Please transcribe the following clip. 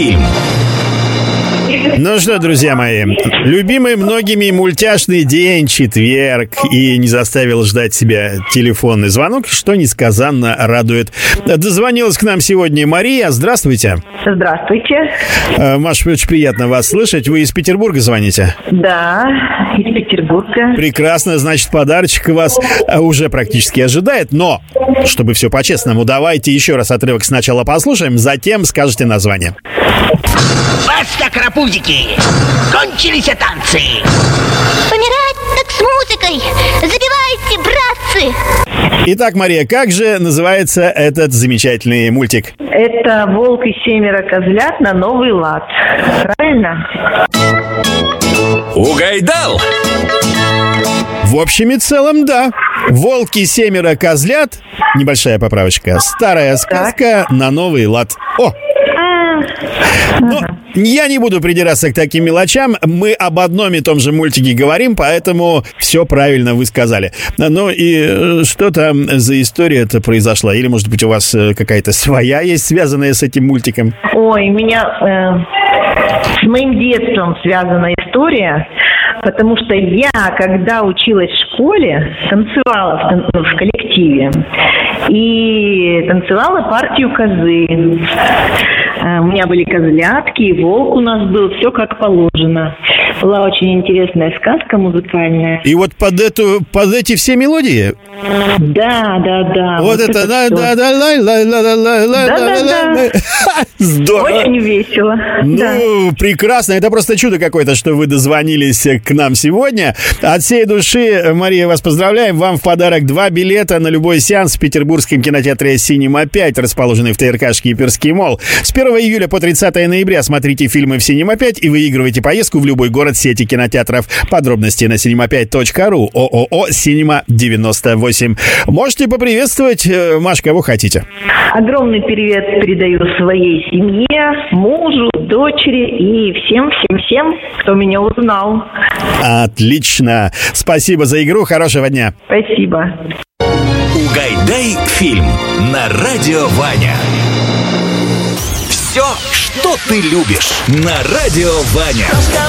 Ну что, друзья мои, любимый многими мультяшный день, четверг, и не заставил ждать себя телефонный звонок, что несказанно радует. Дозвонилась к нам сегодня Мария. Здравствуйте. Здравствуйте. Маша, очень приятно вас слышать. Вы из Петербурга звоните? Да, из Петербурга. Прекрасно, значит, подарочек вас уже практически ожидает. Но, чтобы все по-честному, давайте еще раз отрывок сначала послушаем, затем скажете название. Баста, карапузики! Кончились танцы! Помирать так с музыкой! Забивайте, братцы! Итак, Мария, как же называется этот замечательный мультик? Это «Волк и семеро козлят» на новый лад. Правильно? Угадал! В общем и целом, да. «Волк и семеро козлят». Небольшая поправочка. Старая сказка на новый лад. О! Но я не буду придираться к таким мелочам. Мы об одном и том же мультике говорим, поэтому все правильно вы сказали. Ну и что там за история-то произошла? Или, может быть, у вас какая-то своя есть, связанная с этим мультиком? Ой, у меня с моим детством связана история, потому что я, когда училась в школе, танцевала в коллективе и танцевала партию козы. У меня были козлятки, и волк у нас был, все как положено. Была очень интересная сказка музыкальная. И вот под эти все мелодии? Да. Вот это да. Здорово. Очень весело. Ну, прекрасно. Это просто чудо какое-то, что вы дозвонились к нам сегодня. От всей души, Мария, вас поздравляем. Вам в подарок 2 билета на любой сеанс в петербургском кинотеатре «Синема 5», расположенный в ТРК «Шкиперский молл». С 1 июля по 30 ноября смотрите фильмы в «Синема 5» и выигрывайте поездку в любой город сети кинотеатров. Подробности на cinema5.ru. ООО «Синема 98». Можете поприветствовать, Маш, кого хотите. Огромный привет передаю своей семье, мужу, дочери и всем, кто меня узнал. Отлично. Спасибо за игру. Хорошего дня. Спасибо. Угадай фильм на Радио Ваня. Все, что ты любишь, на Радио Ваня.